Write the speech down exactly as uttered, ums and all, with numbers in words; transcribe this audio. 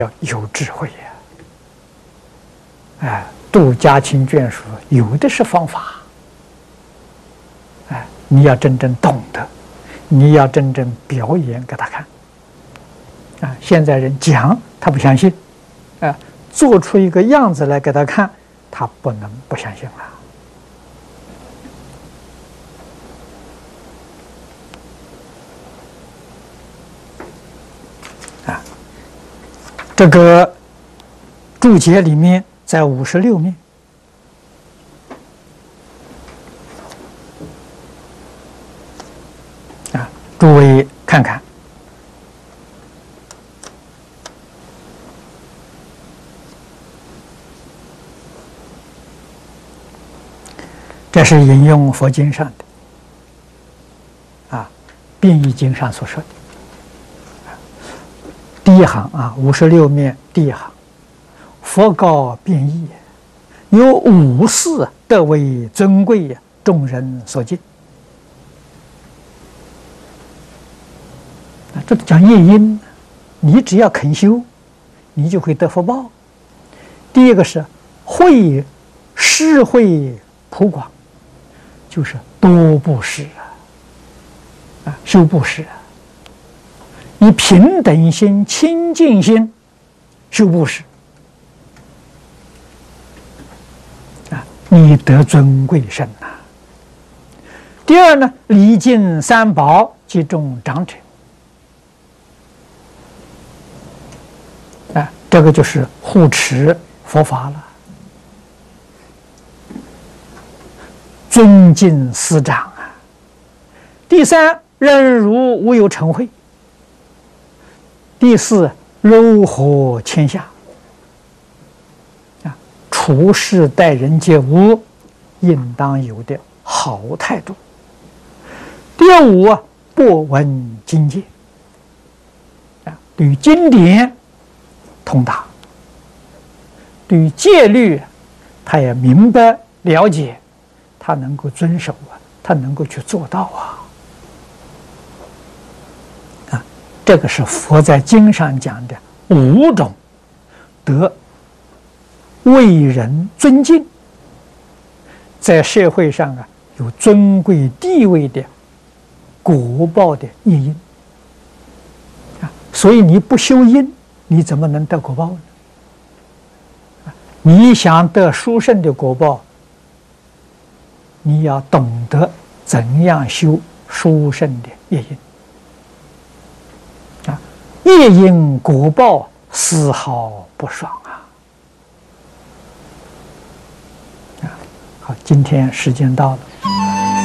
要有智慧呀！哎，度家亲眷属有的是方法，哎，你要真正懂得，你要真正表演给他看。啊，现在人讲他不相信，啊，做出一个样子来给他看，他不能不相信了。啊，这个注解里面在五十六面。啊，诸位看看。这是引用佛经上的，啊，变异经上所说的。第一行啊，五十六面第一行，佛告变异，有五事得为尊贵，众人所敬。啊，这讲业因，你只要肯修，你就会得福报。第一个是慧施惠普广。就是多布施啊，啊，修布施啊，以平等心、清净心修布施啊，你得尊贵身呐。第二呢，礼敬三宝及众长者啊，这个就是护持佛法了。尊敬师长啊！第三，忍辱无有嗔恚。第四，柔和谦下啊，处事待人接物应当有的好态度。第五啊，博闻经戒啊，对于经典通达，对于戒律他也明白了解。他能够遵守啊，他能够去做到啊，啊，这个是佛在经上讲的五种得为人尊敬，在社会上啊有尊贵地位的果报的业因啊，所以你不修因，你怎么能得果报呢？你想得殊胜的果报，你要懂得怎样修殊胜的业因啊，业因果报丝毫不爽啊！啊，好，今天时间到了。